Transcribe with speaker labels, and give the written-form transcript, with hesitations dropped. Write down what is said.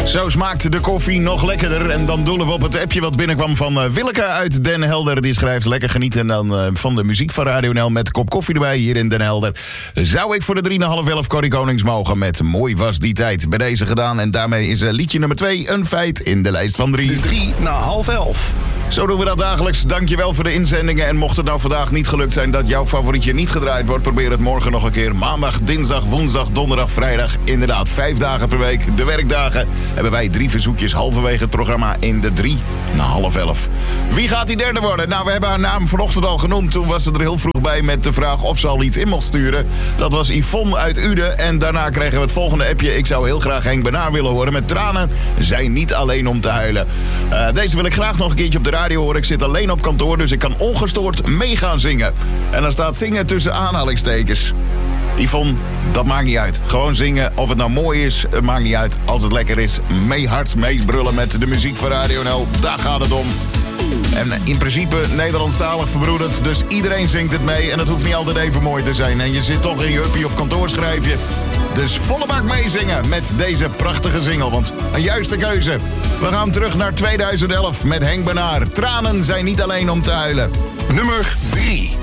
Speaker 1: Zo smaakt de koffie nog lekkerder. En dan doelen we op het appje wat binnenkwam van Willeke uit Den Helder. Die schrijft: lekker genieten dan van de muziek van Radio NL met een kop koffie erbij hier in Den Helder. Zou ik voor de 3,5 Corrie Konings mogen met Mooi was die tijd. Bij deze gedaan en daarmee is liedje nummer 2 een feit in de lijst van 3.
Speaker 2: De 3:30.
Speaker 1: Zo doen we dat dagelijks. Dankjewel voor de inzendingen. En mocht het nou vandaag niet gelukt zijn dat jouw favorietje niet gedraaid wordt, probeer het morgen nog een keer. Maandag, dinsdag, woensdag, donderdag, vrijdag. Inderdaad, 5 dagen per week. De werkdagen hebben wij 3 verzoekjes halverwege het programma in de 3:30. Wie gaat die derde worden? Nou, we hebben haar naam vanochtend al genoemd. Toen was ze er heel vroeg bij met de vraag of ze al iets in mocht sturen. Dat was Yvonne uit Uden. En daarna kregen we het volgende appje. Ik zou heel graag Henk Benaar willen horen met tranen. Zijn niet alleen om te huilen. Deze wil ik graag nog een keertje op de radio horen. Ik zit alleen op kantoor, dus ik kan ongestoord mee gaan zingen. En dan staat zingen tussen aanhalingstekens. Yvonne, dat maakt niet uit. Gewoon zingen. Of het nou mooi is, het maakt niet uit. Als het lekker is, hard meebrullen met de muziek van Radio NL. Daar gaat het om. En in principe Nederlandstalig verbroederd. Dus iedereen zingt het mee. En het hoeft niet altijd even mooi te zijn. En je zit toch in je uppie op kantoor, schrijf je. Dus volle bak meezingen met deze prachtige single. Want een juiste keuze. We gaan terug naar 2011 met Henk Benaar. Tranen zijn niet alleen om te huilen.
Speaker 2: Nummer 3.